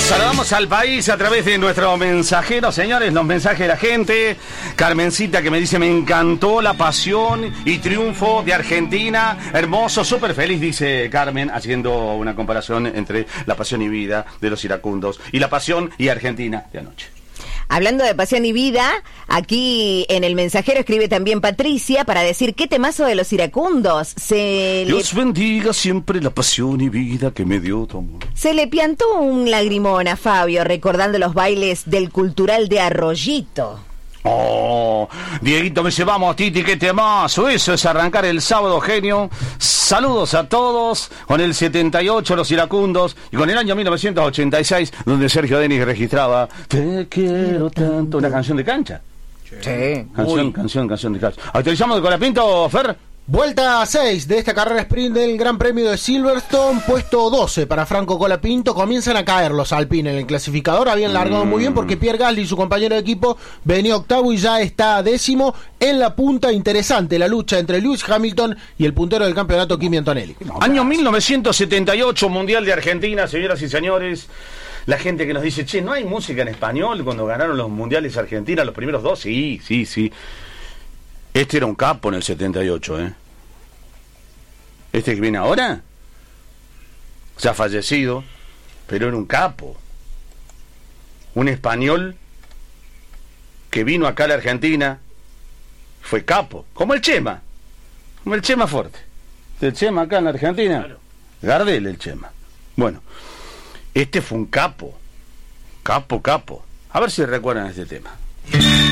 Saludamos al país a través de nuestro mensajero, señores, los mensajes de la gente. Carmencita que me dice, me encantó la pasión y triunfo de Argentina. Hermoso, súper feliz, dice Carmen, haciendo una comparación entre la pasión y vida de los iracundos y la pasión y Argentina de anoche. Hablando de pasión y vida, aquí en el mensajero escribe también Patricia para decir qué temazo de los iracundos. Dios bendiga siempre la pasión y vida que me dio tu amor. Se le piantó un lagrimón a Fabio recordando los bailes del Cultural de Arroyito. Oh, Dieguito, me llevamos, Titi, qué temazo. Eso es arrancar el sábado, genio. Saludos a todos con el 78, los iracundos, y con el año 1986, donde Sergio Denis registraba Te quiero tanto, una canción de cancha. Sí. Canción de cancha. ¿Actualizamos de Colapinto, Fer? Vuelta 6 de esta carrera sprint del Gran Premio de Silverstone, puesto 12 para Franco Colapinto. Comienzan a caer los Alpine en el clasificador, habían largado muy bien porque Pierre Gasly, su compañero de equipo, venía octavo y ya está décimo. En la punta, interesante la lucha entre Lewis Hamilton y el puntero del campeonato, Kimi Antonelli. Año 1978, Mundial de Argentina, señoras y señores. La gente que nos dice, che, ¿no hay música en español cuando ganaron los mundiales Argentina, los primeros dos? Sí. Este era un capo en el 78, ¿eh? Este que viene ahora, ya ha fallecido, pero era un capo. Un español que vino acá a la Argentina, fue capo, como el Chema Forte. El Chema acá en la Argentina, claro. Gardel el Chema. Bueno, este fue un capo. A ver si recuerdan este tema.